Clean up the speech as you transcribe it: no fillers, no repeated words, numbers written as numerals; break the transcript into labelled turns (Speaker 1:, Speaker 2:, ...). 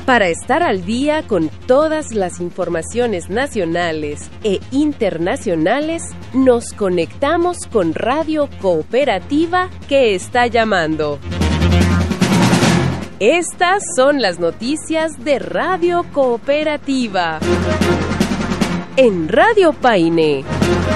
Speaker 1: Para estar al día con todas las informaciones nacionales e internacionales, nos conectamos con Radio Cooperativa que está llamando. Estas son las noticias de Radio Cooperativa. En Radio Paine.